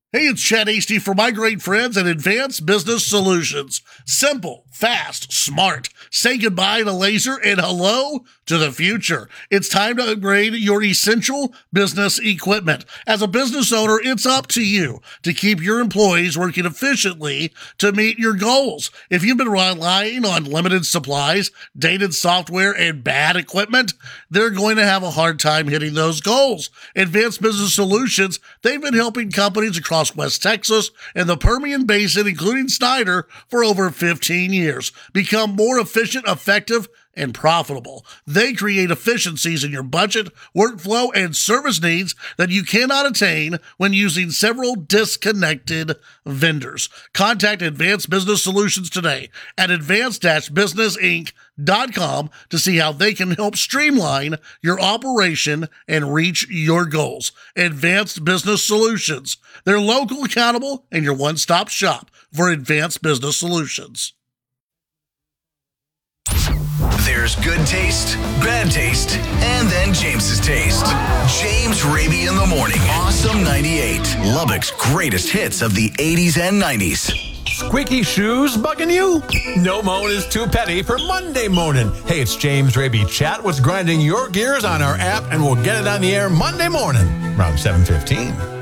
Hey, it's Chad Hasty for my great friends at Advanced Business Solutions. Simple, fast, smart. Say goodbye to laser and hello to the future. It's time to upgrade your essential business equipment. As a business owner, it's up to you to keep your employees working efficiently to meet your goals. If you've been relying on limited supplies, dated software, and bad equipment, they're going to have a hard time hitting those goals. Advanced Business Solutions, they've been helping companies across West Texas and the Permian Basin, including Snyder, for over 15 years, become more efficient, effective, and profitable. They create efficiencies in your budget, workflow, and service needs that you cannot attain when using several disconnected vendors. Contact Advanced Business Solutions today at advanced-businessinc.com to see how they can help streamline your operation and reach your goals. Advanced Business Solutions. They're local, accountable, and your one-stop shop for advanced business solutions. There's good taste, bad taste, and then James's taste. James Raby in the morning. Awesome 98. Lubbock's greatest hits of the 80s and 90s. Squeaky shoes bugging you? No moan is too petty for Monday morning. Hey, it's James Raby. Chat what's grinding your gears on our app, and we'll get it on the air Monday morning around 7:15.